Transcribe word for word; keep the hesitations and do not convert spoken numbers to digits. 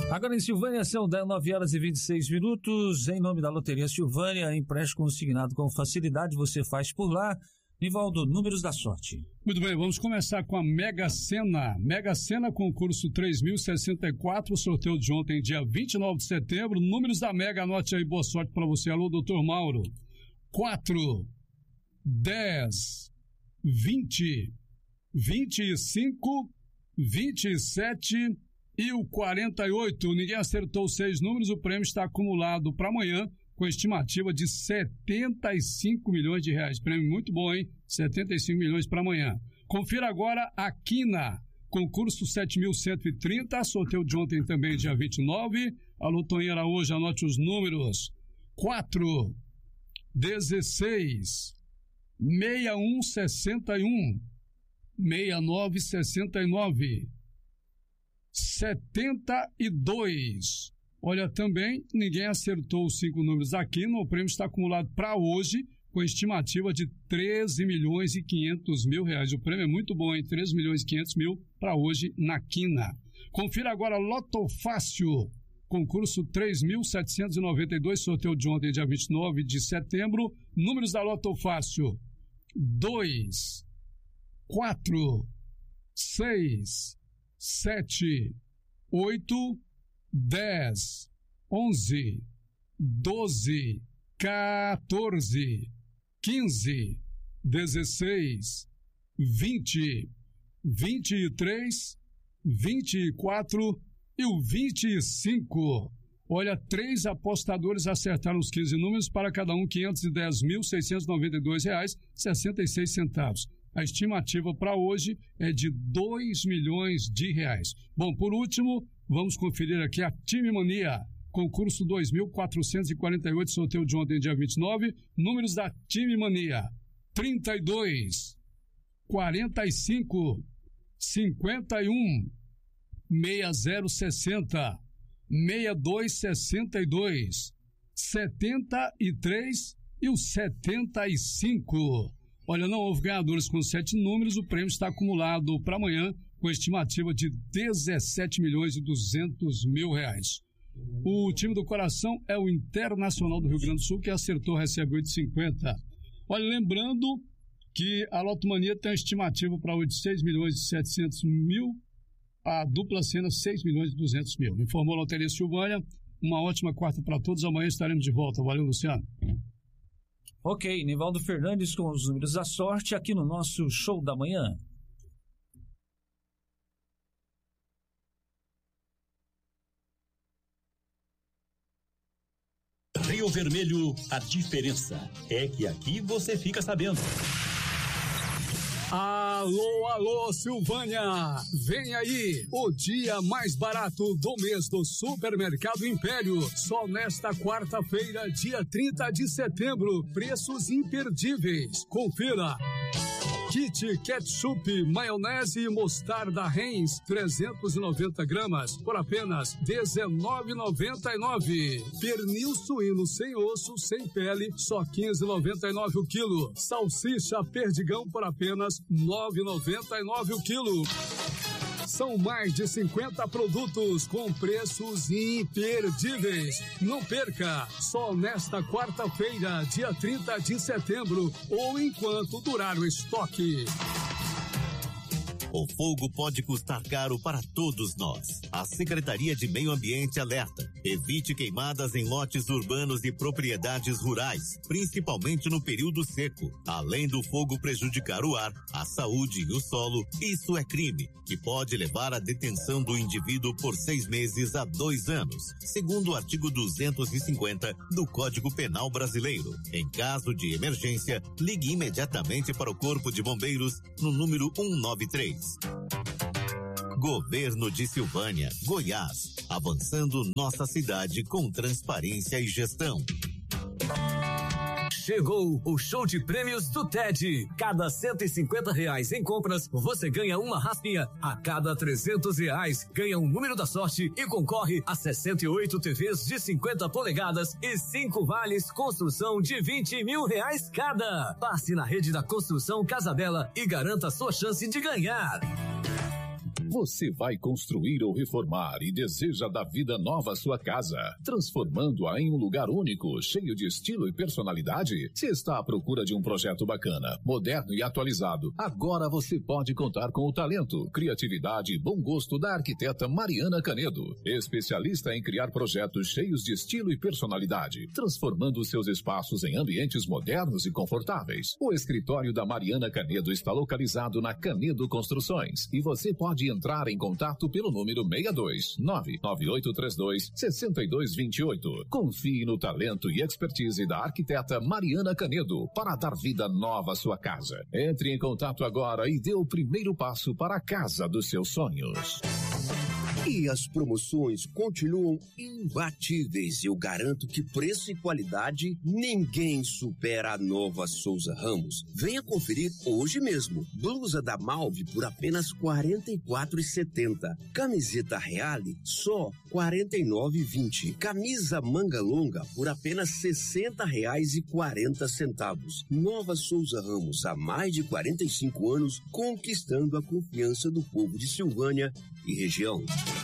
Agora em Silvânia são nove horas e vinte e seis minutos. Em nome da Loteria Silvânia, empréstimo consignado com facilidade você faz por lá. Nivaldo, números da sorte. Muito bem, vamos começar com a Mega Sena. Mega Sena, concurso três mil e sessenta e quatro, sorteio de ontem, dia vinte e nove de setembro. Números da Mega, anote aí, boa sorte para você. Alô, doutor Mauro. quatro, dez, vinte, vinte e cinco, vinte e sete e o quarenta e oito. Ninguém acertou os seis números, o prêmio está acumulado para amanhã, com estimativa de setenta e cinco milhões de reais. Prêmio muito bom, hein? setenta e cinco milhões para amanhã. Confira agora a Quina. Concurso sete mil cento e trinta, sorteio de ontem também, dia vinte e nove. Alô, Toninho Araújo, anote os números. quatro, dezesseis, sessenta e um, sessenta e um, sessenta e nove, sessenta e nove, setenta e dois. Olha, também ninguém acertou os cinco números aqui. O prêmio está acumulado para hoje com estimativa de treze milhões e quinhentos mil reais. O prêmio é muito bom, hein? treze milhões e quinhentos mil para hoje na Quina. Confira agora Loto Fácil. Concurso três mil setecentos e noventa e dois, sorteio de ontem, dia vinte e nove de setembro. Números da Loto Fácil: dois, quatro, seis, sete, oito, dez, onze, doze, quatorze, quinze, dezesseis, vinte, vinte e três, vinte e quatro e o vinte e cinco. Olha, três apostadores acertaram os quinze números, para cada um quinhentos e dez mil, seiscentos e noventa e dois reais e sessenta e seis centavos. A estimativa para hoje é de dois milhões de reais. Bom, por último, vamos conferir aqui a Time Mania. Concurso dois mil quatrocentos e quarenta e oito, sorteio de ontem, dia vinte e nove. Números da Time Mania: trinta e dois, quarenta e cinco, cinquenta e um, sessenta, sessenta, sessenta e dois, sessenta e dois, setenta e três e o setenta e cinco. Olha, não houve ganhadores com sete números, o prêmio está acumulado para amanhã com estimativa de dezessete milhões e duzentos mil reais. O time do coração é o Internacional do Rio Grande do Sul, que acertou, recebe oito e cinquenta. Olha, lembrando que a Lotomania tem a estimativa para hoje de seis milhões e setecentos mil, a dupla cena seis milhões e duzentos mil. Informou a Loteria Silvânia. Uma ótima quarta para todos, amanhã estaremos de volta. Valeu, Luciano. Ok, Nivaldo Fernandes com os números da sorte aqui no nosso Show da Manhã. Rio Vermelho, a diferença é que aqui você fica sabendo. Alô, alô, Silvânia! Vem aí o dia mais barato do mês do Supermercado Império. Só nesta quarta-feira, dia trinta de setembro. Preços imperdíveis. Confira. Kit ketchup, maionese e mostarda Heinz, trezentos e noventa gramas, por apenas dezenove reais e noventa e nove centavos. Pernil suíno sem osso, sem pele, só quinze reais e noventa e nove centavos o quilo. Salsicha perdigão por apenas nove reais e noventa e nove centavos o quilo. São mais de cinquenta produtos com preços imperdíveis. Não perca! Só nesta quarta-feira, dia trinta de setembro, ou enquanto durar o estoque. O fogo pode custar caro para todos nós. A Secretaria de Meio Ambiente alerta: evite queimadas em lotes urbanos e propriedades rurais, principalmente no período seco. Além do fogo prejudicar o ar, a saúde e o solo, isso é crime, que pode levar à detenção do indivíduo por seis meses a dois anos, segundo o artigo duzentos e cinquenta do Código Penal Brasileiro. Em caso de emergência, ligue imediatamente para o Corpo de Bombeiros no número cento e noventa e três. Governo de Silvânia, Goiás, avançando nossa cidade com transparência e gestão. Chegou o show de prêmios do T E D. Cada cento e cinquenta reais em compras, você ganha uma raspinha. A cada trezentos reais, ganha um número da sorte e concorre a sessenta e oito T Vs de cinquenta polegadas e cinco vales construção de vinte mil reais cada. Passe na rede da Construção Casa Bela e garanta a sua chance de ganhar. Você vai construir ou reformar e deseja dar vida nova à sua casa, transformando-a em um lugar único, cheio de estilo e personalidade? Se está à procura de um projeto bacana, moderno e atualizado, agora você pode contar com o talento, criatividade e bom gosto da arquiteta Mariana Canedo, especialista em criar projetos cheios de estilo e personalidade, transformando seus espaços em ambientes modernos e confortáveis. O escritório da Mariana Canedo está localizado na Canedo Construções e você pode entrar em contato pelo número seis dois nove nove oito três dois seis dois dois oito. Confie no talento e expertise da arquiteta Mariana Canedo para dar vida nova à sua casa. Entre em contato agora e dê o primeiro passo para a casa dos seus sonhos. E as promoções continuam imbatíveis. Eu garanto que preço e qualidade ninguém supera a Nova Souza Ramos. Venha conferir hoje mesmo. Blusa da Malve por apenas quarenta e quatro reais e setenta centavos. Camiseta Reale só quarenta e nove reais e vinte centavos. Camisa manga longa por apenas sessenta reais e quarenta centavos. Nova Souza Ramos, há mais de quarenta e cinco anos, conquistando a confiança do povo de Silvânia e região.